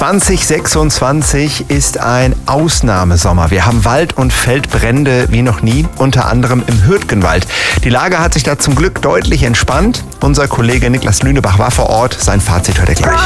2026 ist ein Ausnahmesommer. Wir haben Wald- und Feldbrände wie noch nie, unter anderem im Hürtgenwald. Die Lage hat sich da zum Glück deutlich entspannt. Unser Kollege Niklas Lünebach war vor Ort. Sein Fazit hört ihr gleich.